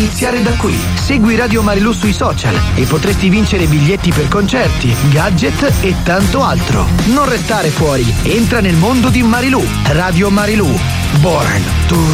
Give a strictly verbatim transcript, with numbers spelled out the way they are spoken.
iniziare da qui. Segui Radio Marilù sui social e potresti vincere biglietti per concerti, gadget e tanto altro. Non restare fuori, entra nel mondo di Marilù. Radio Marilù. Born to